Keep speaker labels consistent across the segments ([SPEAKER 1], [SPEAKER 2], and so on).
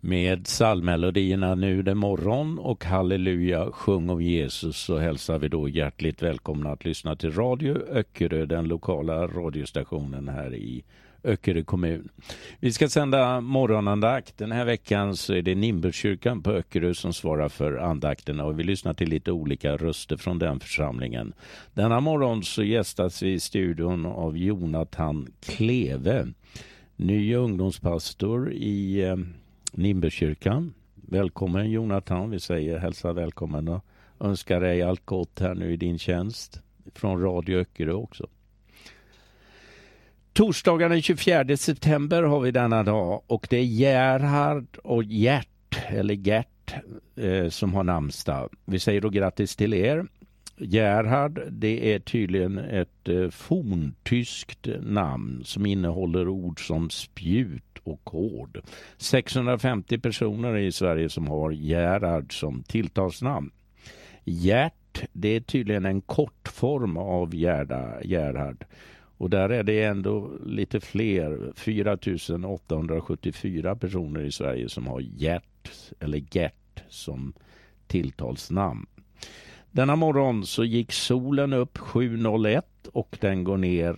[SPEAKER 1] Med psalmmelodierna Nu det morgon och Halleluja, sjung om Jesus, så hälsar vi då hjärtligt välkomna att lyssna till Radio Öckerö, den lokala radiostationen här i Öckerö kommun. Vi ska sända morgonandakt. Den här veckan så är det Nimbuskyrkan på Öckerö som svarar för andakterna och vi lyssnar till lite olika röster från den församlingen. Denna morgon så gästas vi i studion av Jonathan Kleve, ny ungdomspastor i Nimbuskyrkan. Välkommen Jonathan, vi säger hälsa välkommen och önskar dig allt gott här nu i din tjänst från Radio Öckerö också. Torsdagen den 24 september har vi denna dag och det är Gerhard och Gert som har namnsdag. Vi säger då grattis till er. Gerhard, det är tydligen ett forntyskt namn som innehåller ord som spjut och kord. 650 personer i Sverige som har Gerhard som tilltalsnamn. Gert, det är tydligen en kortform av Gerhard. Och där är det ändå lite fler, 4874 personer i Sverige som har Gert som tilltalsnamn. Denna morgon så gick solen upp 7.01 och den går ner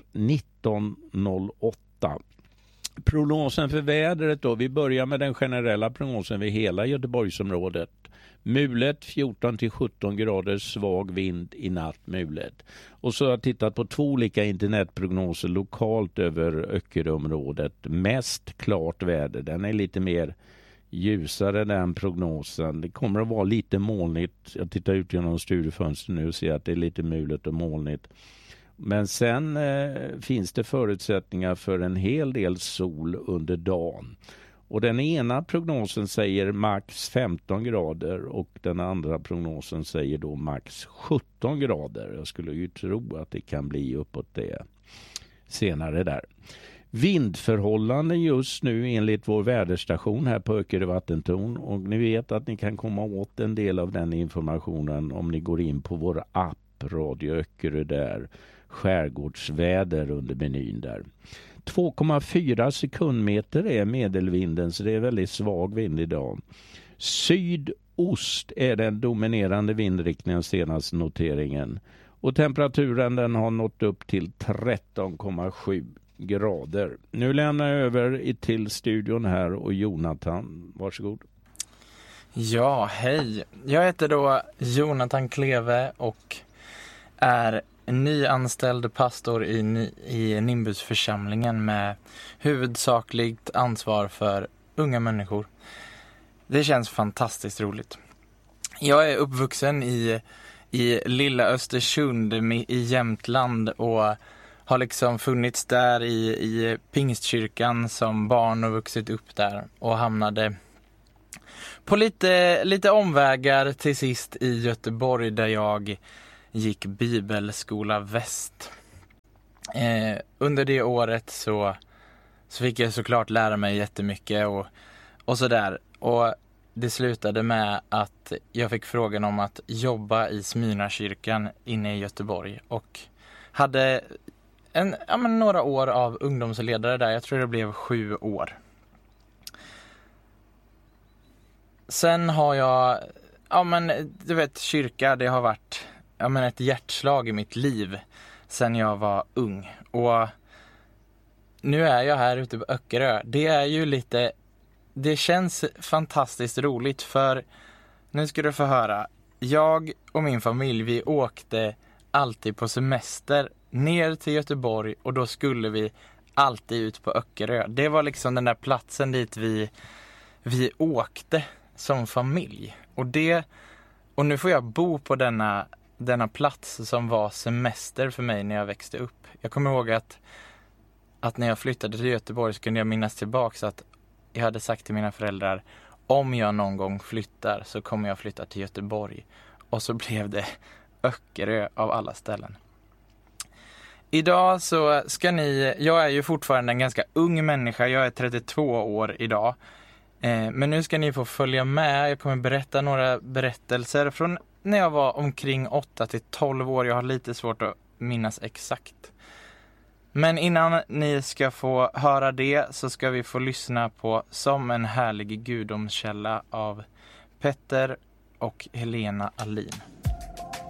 [SPEAKER 1] 19.08. Prognosen för vädret då, vi börjar med den generella prognosen vid hela Göteborgsområdet. Mulet 14-17 grader, svag vind i natt mulet. Och så har jag tittat på 2 olika internetprognoser lokalt över Öckeröområdet. Mest klart väder, den är lite mer ljusare den prognosen. Det kommer att vara lite molnigt. Jag tittar ut genom studiefönster nu och ser att det är lite mulet och molnigt. Men sen finns det förutsättningar för en hel del sol under dagen. Och den ena prognosen säger max 15 grader och den andra prognosen säger då max 17 grader. Jag skulle ju tro att det kan bli uppåt det senare där. Vindförhållanden just nu enligt vår väderstation här på Öckerö vattentorn, och ni vet att ni kan komma åt en del av den informationen om ni går in på vår app Radio Öckerö där, skärgårdsväder under menyn där. 2,4 sekundmeter är medelvinden, så det är väldigt svag vind idag. Sydost är den dominerande vindriktningen senaste noteringen. Och temperaturen den har nått upp till 13,7 grader. Nu lämnar jag över till studion här och Jonathan, varsågod.
[SPEAKER 2] Ja, hej. Jag heter då Jonathan Kleve och är nyanställd pastor i Nimbusförsamlingen med huvudsakligt ansvar för unga människor. Det känns fantastiskt roligt. Jag är uppvuxen i lilla Östersund i Jämtland och har liksom funnits där i Pingstkyrkan som barn och vuxit upp där och hamnade på lite omvägar till sist i Göteborg där jag gick Bibelskola Väst. Under det året så fick jag såklart lära mig jättemycket och sådär. Och det slutade med att jag fick frågan om att jobba i Smyrnakyrkan inne i Göteborg. Och hade några år av ungdomsledare där. Jag tror det blev 7 år. Sen har jag, du vet, kyrka, det har varit ett hjärtslag i mitt liv sen jag var ung. Och nu är jag här ute på Öckerö. Det är ju det känns fantastiskt roligt, för nu ska du få höra. Jag och min familj, vi åkte alltid på semester ner till Göteborg och då skulle vi alltid ut på Öckerö. Det var liksom den där platsen dit vi åkte som familj. Och nu får jag bo på denna plats som var semester för mig när jag växte upp. Jag kommer ihåg att när jag flyttade till Göteborg så kunde jag minnas tillbaka att jag hade sagt till mina föräldrar: om jag någon gång flyttar så kommer jag flytta till Göteborg. Och så blev det Öckerö av alla ställen. Idag så jag är ju fortfarande en ganska ung människa, jag är 32 år idag. Men nu ska ni få följa med, jag kommer berätta några berättelser från när jag var omkring 8 till 12 år. Jag har lite svårt att minnas exakt. Men innan ni ska få höra det så ska vi få lyssna på Som en härlig gudomskälla av Petter och Helena Alin.